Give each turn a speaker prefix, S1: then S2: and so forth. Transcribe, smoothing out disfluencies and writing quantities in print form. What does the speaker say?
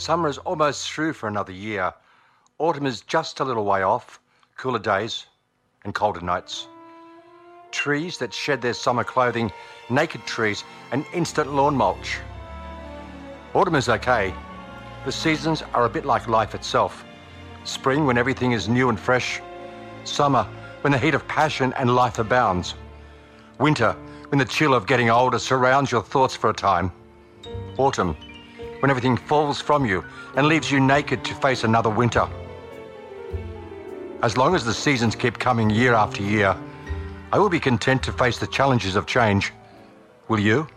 S1: Summer is almost through for another year. Autumn is just a little way off, cooler days and colder nights. Trees that shed their summer clothing, naked trees and instant lawn mulch. Autumn is okay. The seasons are a bit like life itself. Spring when everything is new and fresh. Summer when the heat of passion and life abounds. Winter when the chill of getting older surrounds your thoughts for a time. Autumn when everything falls from you and leaves you naked to face another winter. As long as the seasons keep coming year after year, I will be content to face the challenges of change. Will you?